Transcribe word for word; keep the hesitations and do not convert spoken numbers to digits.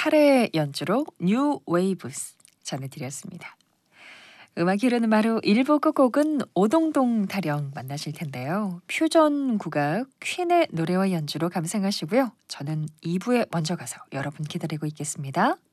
팔의 연주로 New Waves 전해드렸습니다. 음악이 흐르는 마루 일 부 끝곡은 오동동 타령 만나실 텐데요. 퓨전 국악 퀸의 노래와 연주로 감상하시고요. 저는 이 부에 먼저 가서 여러분 기다리고 있겠습니다.